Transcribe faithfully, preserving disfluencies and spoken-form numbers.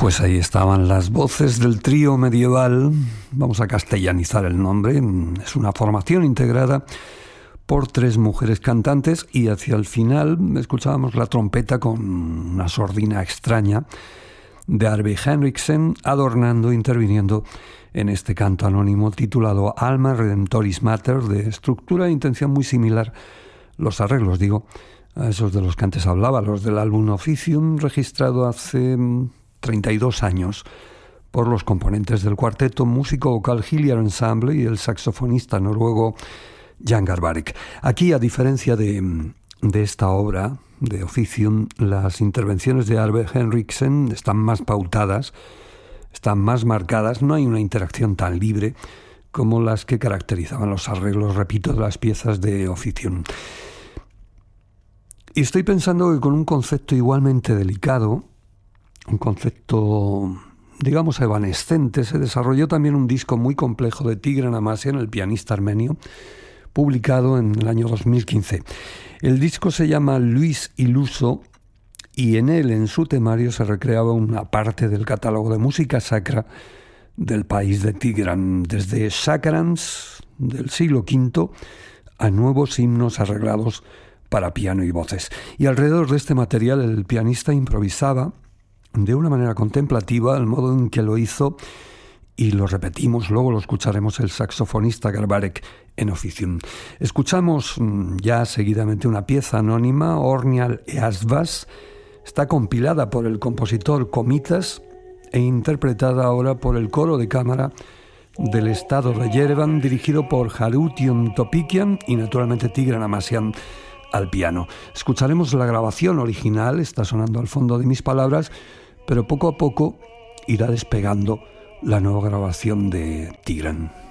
Pues ahí estaban las voces del trío medieval. Vamos a castellanizar el nombre. Es una formación integrada por tres mujeres cantantes y hacia el final escuchábamos la trompeta con una sordina extraña de Arve Henriksen adornando, interviniendo en este canto anónimo titulado Alma Redemptoris Mater, de estructura e intención muy similar, los arreglos digo, a esos de los que antes hablaba, los del álbum Officium, registrado hace treinta y dos años por los componentes del cuarteto músico vocal Hilliard Ensemble y el saxofonista noruego Jan Garbarek. Aquí, a diferencia de, de esta obra de Officium, las intervenciones de Arve Henriksen están más pautadas, están más marcadas, no hay una interacción tan libre como las que caracterizaban los arreglos, repito, de las piezas de Officium. Y estoy pensando que con un concepto igualmente delicado, un concepto, digamos, evanescente, se desarrolló también un disco muy complejo de Tigran Amassian, el pianista armenio, publicado en el año dos mil quince. El disco se llama Luis Iluso y en él, en su temario, se recreaba una parte del catálogo de música sacra del país de Tigran, desde chakarams del siglo quinto a nuevos himnos arreglados para piano y voces. Y alrededor de este material el pianista improvisaba de una manera contemplativa el modo en que lo hizo, y lo repetimos, luego lo escucharemos el saxofonista Garbarek en Officium. Escuchamos ya seguidamente una pieza anónima, Ornial Easvas. Está compilada por el compositor Komitas e interpretada ahora por el coro de cámara del estado de Yerevan, dirigido por Harutium Topikian y naturalmente Tigran Amassian al piano. Escucharemos la grabación original, está sonando al fondo de mis palabras, pero poco a poco irá despegando la nueva grabación de Tigran.